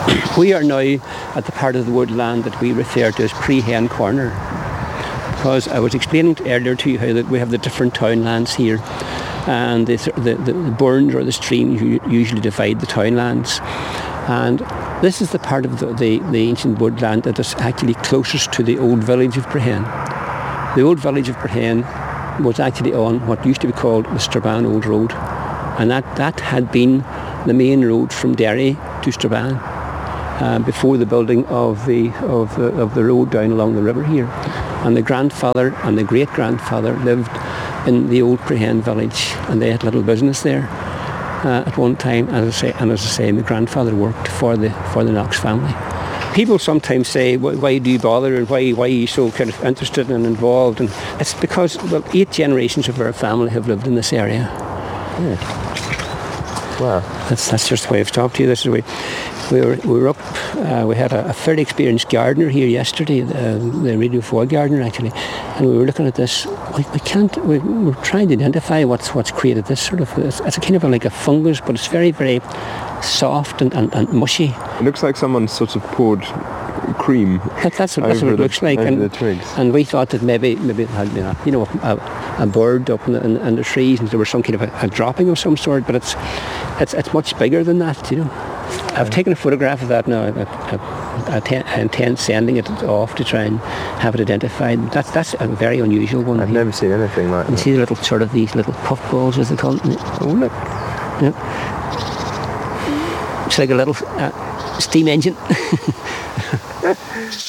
We are now at the part of the woodland that we refer to as Prehen Corner, because I was explaining earlier to you how that we have the different townlands here, and the burns or the streams usually divide the townlands, and this is the part of the ancient woodland that is actually closest to the old village of Prehen. The old village of Prehen was actually on what used to be called the Strabane Old Road, and that had been the main road from Derry to Strabane before the building of the road down along the river here. And the grandfather and the great grandfather lived in the old Prehen village, and they had a little business there at one time. As I say, my grandfather worked for the Knox family. People sometimes say, why do you bother, and why are you so kind of interested and involved? And it's because 8 generations of our family have lived in this area. Yeah. Wow. That's just the way I've talked to you. This is the way we were up. We had a fairly experienced gardener here yesterday, the Radio 4 gardener actually, and we were looking at this. We're trying to identify what's created this sort of. It's a kind of like a fungus, but it's very, very soft and mushy. It looks like someone sort of poured cream. That's what it looks like. And the twigs. And we thought that maybe it had been a bird up in the trees, and there was some kind of a dropping of some sort. But it's much bigger than that, you know. I've taken a photograph of that now. I intend sending it off to try and have it identified. That's a very unusual one. I've never seen anything like that. You see the little sort of these little puffballs, as they call it. Oh look. Yeah. It's like a little steam engine.